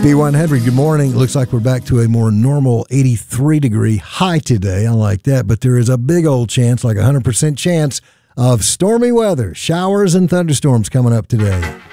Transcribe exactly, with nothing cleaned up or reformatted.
B one hundred, good morning. Looks like we're back to a more normal eighty-three degree high today. I like that, but there is a big old chance, like a one hundred percent chance, of stormy weather, showers and thunderstorms coming up today.